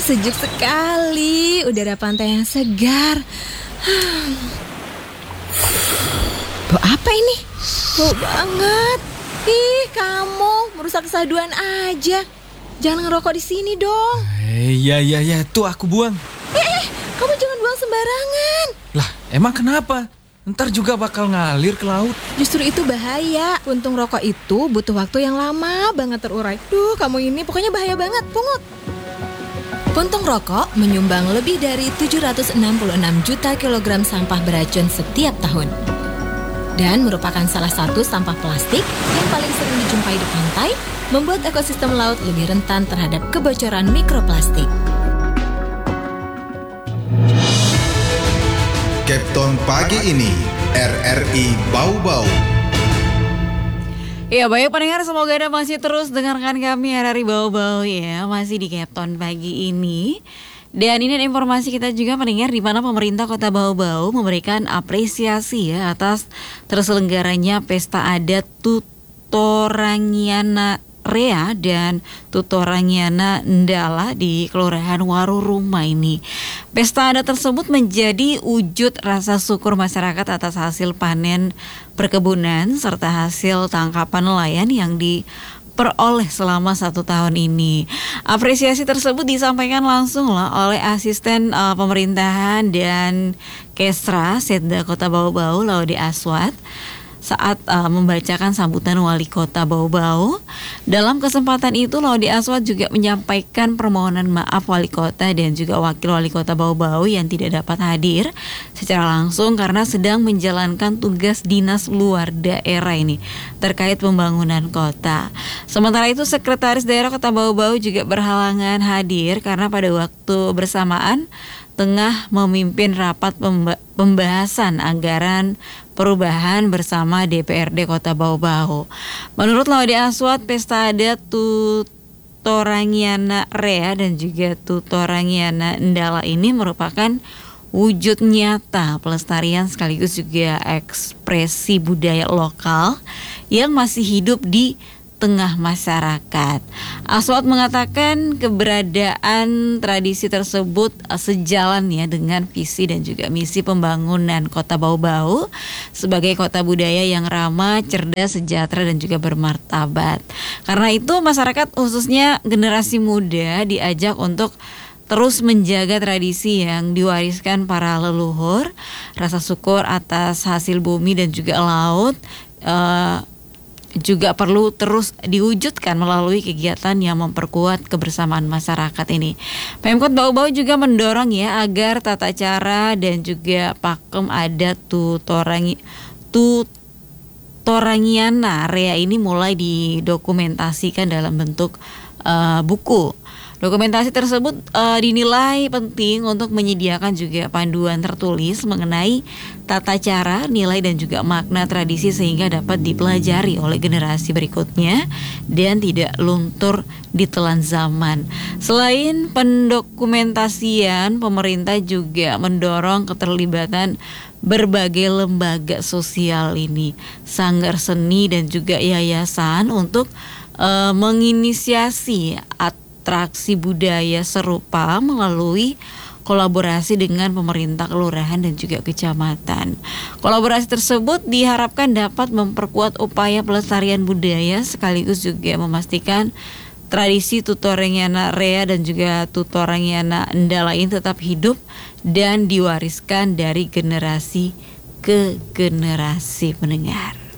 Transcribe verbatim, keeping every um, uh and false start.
sejuk sekali. Udara pantai yang segar. Bau apa ini? Bau banget. Ih, kamu merusak kesaduan aja. Jangan ngerokok di sini dong. Iya, iya, iya. Tuh aku buang. Eh, eh, kamu jangan buang sembarangan. Lah, emang kenapa? Ntar juga bakal ngalir ke laut. Justru itu bahaya. Puntung rokok itu butuh waktu yang lama banget terurai. Duh, kamu ini pokoknya bahaya banget. Pungut. Puntung rokok menyumbang lebih dari tujuh ratus enam puluh enam juta kilogram sampah beracun setiap tahun. Dan merupakan salah satu sampah plastik yang paling sering dijumpai di pantai, membuat ekosistem laut lebih rentan terhadap kebocoran mikroplastik. Kapten pagi ini, R R I Bau-Bau. Ya, baik pendengar, semoga Anda masih terus dengarkan kami R R I Bau-Bau ya, masih di Kapten pagi ini. Dan ini ada informasi kita juga pendengar, di mana pemerintah Kota Bau-Bau memberikan apresiasi ya atas terselenggaranya pesta adat Tutorangiana Rea dan Tutorangiana Ndala di Kelurahan Waruruma ini. Pesta adat tersebut menjadi wujud rasa syukur masyarakat atas hasil panen perkebunan serta hasil tangkapan nelayan yang diperoleh selama satu tahun ini. Apresiasi tersebut disampaikan langsung loh oleh asisten uh, pemerintahan dan Kesra Setda Kota Bau-Bau Laude Aswad saat uh, membacakan sambutan Wali Kota Bau-Bau. Dalam kesempatan itu Laude Aswad juga menyampaikan permohonan maaf Wali Kota dan juga Wakil Wali Kota Bau-Bau yang tidak dapat hadir secara langsung karena sedang menjalankan tugas dinas luar daerah ini terkait pembangunan kota. Sementara itu Sekretaris Daerah Kota Bau-Bau juga berhalangan hadir karena pada waktu bersamaan tengah memimpin rapat pemba- pembahasan anggaran perubahan bersama D P R D Kota Bau-Bau. Menurut Laude Aswad, pesta adat Tutorangiana Rea dan juga Tutorangiana Ndala ini merupakan wujud nyata pelestarian sekaligus juga ekspresi budaya lokal yang masih hidup di tengah masyarakat. Aswad mengatakan keberadaan tradisi tersebut sejalan ya dengan visi dan juga misi pembangunan Kota Bau-Bau sebagai kota budaya yang ramah, cerdas, sejahtera dan juga bermartabat. Karena itu masyarakat khususnya generasi muda diajak untuk terus menjaga tradisi yang diwariskan para leluhur, rasa syukur atas hasil bumi dan juga laut uh, juga perlu terus diwujudkan melalui kegiatan yang memperkuat kebersamaan masyarakat ini. Pemkot Bau-Bau juga mendorong ya agar tata cara dan juga pakem adat Tutorangi Tutorangiana Rea ini mulai didokumentasikan dalam bentuk uh, buku. Dokumentasi tersebut uh, dinilai penting untuk menyediakan juga panduan tertulis mengenai tata cara, nilai dan juga makna tradisi sehingga dapat dipelajari oleh generasi berikutnya dan tidak luntur ditelan zaman. Selain pendokumentasian, pemerintah juga mendorong keterlibatan berbagai lembaga sosial ini, sanggar seni dan juga yayasan untuk uh, menginisiasi at atraksi budaya serupa melalui kolaborasi dengan pemerintah kelurahan dan juga kecamatan. Kolaborasi tersebut diharapkan dapat memperkuat upaya pelestarian budaya sekaligus juga memastikan tradisi Tutorangiana Rea dan juga Tutorangiana Ndala ini tetap hidup dan diwariskan dari generasi ke generasi pendengar.